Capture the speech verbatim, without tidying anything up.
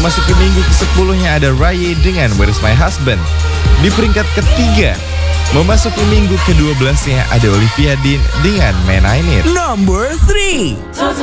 Memasuki minggu kesepuluhnya ada Raya dengan Where Is My Husband. Di peringkat ketiga, memasuki minggu kedua belasnya ada Olivia Dean dengan Man I Need. Number three.